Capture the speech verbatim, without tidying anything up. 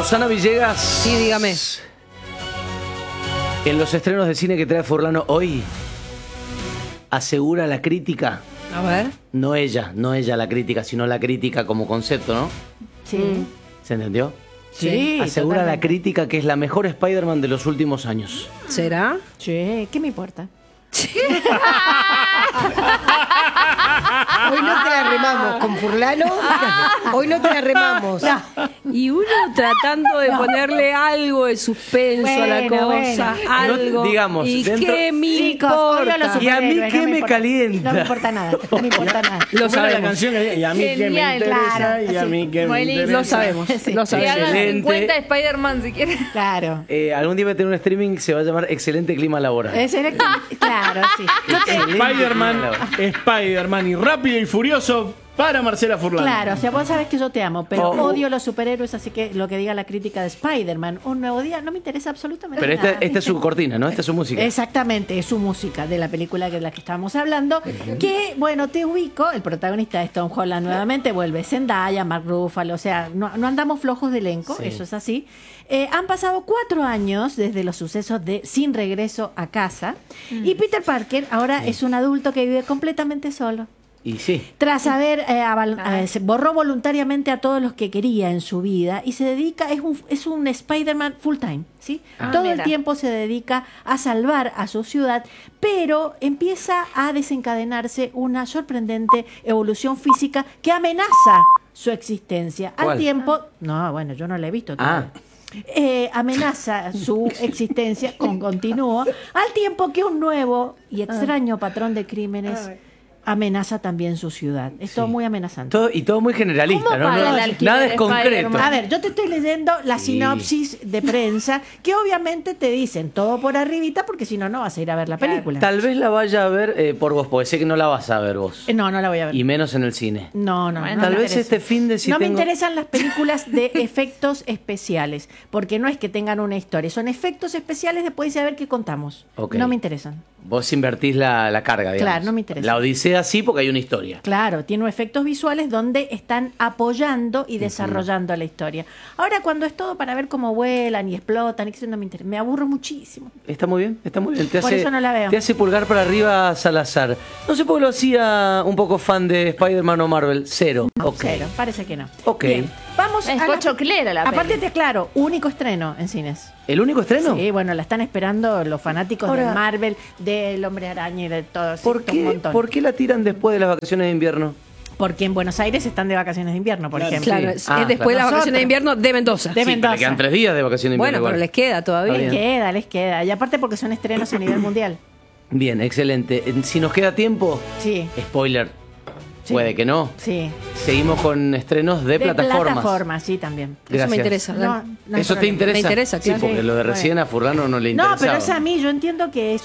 Rosana Villegas. Sí, dígame. En los estrenos de cine que trae Furlano hoy, asegura la crítica. A ver. No ella, no ella la crítica, sino la crítica como concepto, ¿no? Sí. ¿Se entendió? Sí, Asegura la totalmente. crítica que es la mejor Spider-Man de los últimos años. ¿Será? Sí, ¿qué me importa? Hoy no te la remamos con Furlano. Hoy no te la remamos. Y uno tratando de ponerle algo de suspenso a la Bueno, cosa, bueno. algo. No, digamos, ¿Y dentro- qué me Chicos, odio a los importa? Y a mí superhéroes, qué no me importa. calienta. No me importa nada, no me importa nada. Lo ¿Cómo era la sabemos. canción? Y a mí que me Genial, interesa, claro, y a sí. mí que me Buenísimo. interesa. Lo sabemos, Sí. lo Que sabemos. hagan Excelente. cincuenta de Spider-Man si quieren. Claro. Eh, algún día voy a tener un streaming que se va a llamar Excelente Clima Laboral. Es el- claro, sí. Yo te- Spider-Man, Spider-Man y Rápido y Furioso para Marcela Furlano. Claro, o sea, vos sabés que yo te amo, pero Oh, oh. odio los superhéroes, así que lo que diga la crítica de Spider-Man, un nuevo día, no me interesa absolutamente Pero nada. esta, esta es su cortina, ¿no? Esta es su música. Exactamente, es su música de la película de la que estábamos hablando. Que, bueno, te ubico, el protagonista es Tom Holland nuevamente, vuelve Zendaya, Mark Ruffalo, o sea, no, no andamos flojos de elenco, Sí. eso es así. Eh, han pasado cuatro años desde los sucesos de Sin Regreso a Casa, y Peter Parker ahora es un adulto que vive completamente solo. Y sí. Tras haber eh, aval- eh, se borró voluntariamente a todos los que quería en su vida y se dedica, es un, es un Spider-Man full time, ¿sí? Ah, Todo el mira. tiempo se dedica a salvar a su ciudad, pero empieza a desencadenarse una sorprendente evolución física que amenaza su existencia. Al ¿Cuál? tiempo, no, bueno, yo no la he visto Ah. todavía. Eh, amenaza su existencia con continuo, al tiempo que un nuevo y extraño patrón de crímenes amenaza también su ciudad. Es todo Sí. muy amenazante. Todo, y todo muy generalista, ¿Cómo ¿no? paga No, el alquiler nada de es concreto. Spider-Man? A ver, yo te estoy leyendo la Sí. sinopsis de prensa, que obviamente te dicen todo por arribita, porque si no, no vas a ir a ver la Claro. película. Tal vez la vaya a ver eh, por vos, porque sé que no la vas a ver vos. Eh, No, no la voy a ver. Y menos en el cine. No, no, Bueno, no Tal me vez interesa. este fin de si No me tengo- interesan las películas de efectos especiales, porque no es que tengan una historia, son efectos especiales después de saber qué contamos. Ok. No me interesan. Vos invertís la, la carga, digamos. Claro, no me interesa. La Odisea sí, porque hay una historia. Claro, tiene efectos visuales donde están apoyando y desarrollando la historia. Ahora, cuando es todo para ver cómo vuelan y explotan, eso no me interesa. Me aburro muchísimo. Está muy bien, está muy bien. Te Por hace, eso no la veo. Te hace pulgar para arriba Salazar. No sé por qué lo hacía un poco fan de Spider-Man o Marvel. Cero. Ok. Cero, parece que no. Ok. Bien, vamos Es a la- pochoclera la Aparte peli. te aclaro, único estreno en cines. ¿El único estreno? Sí, bueno, la están esperando los fanáticos Ahora- de Marvel, del Hombre Araña y de todo. sí, ¿Por todo un qué, montón. ¿Por qué la tiran después de las vacaciones de invierno? Porque en Buenos Aires están de vacaciones de invierno, por ejemplo. Claro, Sí. es, Ah, es después de las claro. vacaciones de invierno de Mendoza. De Sí, pero Mendoza. le quedan tres días de vacaciones de Bueno, invierno. pero les igual. queda todavía. Está Les bien. queda, les queda. Y aparte porque son estrenos a nivel mundial. Bien, excelente. Eh, Si nos queda tiempo, Sí, spoiler, Sí. puede que no. sí. Seguimos con estrenos de, De plataformas. plataformas, sí, también. Eso Gracias. me interesa. No, dale. no hay ¿Eso te problema. interesa? Me interesa, claro. Sí, porque lo de Sí, recién a Furlano no le No, interesaba. pero es a mí, yo entiendo que es